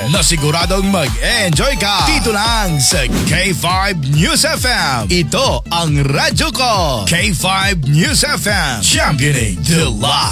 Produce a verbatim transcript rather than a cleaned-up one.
na siguradong mag-enjoy ka. Dito lang sa K five News F M. Ito ang radyo ko. K five News F M. Championing the life.